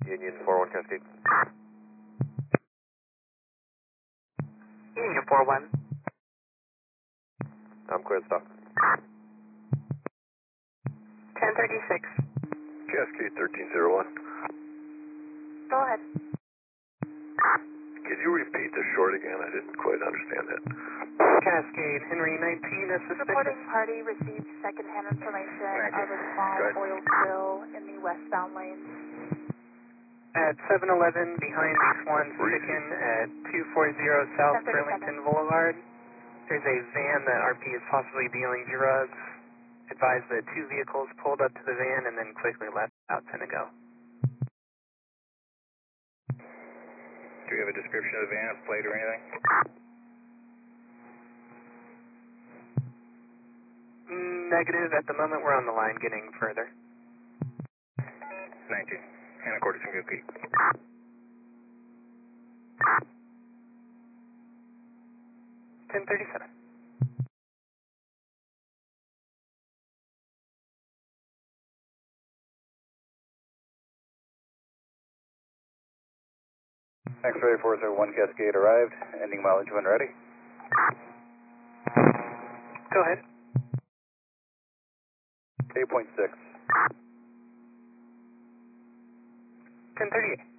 Union 41 Cascade. Union 41. I'm clear to stop. 1036. Cascade 1301. Go ahead. Could you repeat the short again? I didn't quite understand that. Cascade, Henry 19, a suspicious. Reporting party received secondhand information of a small oil spill in the westbound lane. At 711 behind East 1 Chicken at 240 South Burlington Boulevard. There's a van that RP is possibly dealing drugs. Advised that 2 vehicles pulled up to the van and then quickly left out Senegal. Do you have a description of the van, plate or anything? Negative. At the moment, we're on the line getting further. 19. And according to Milky. $1037. X-ray 401 Cascade arrived. Ending mileage when ready. Go ahead. 8.6. 1038.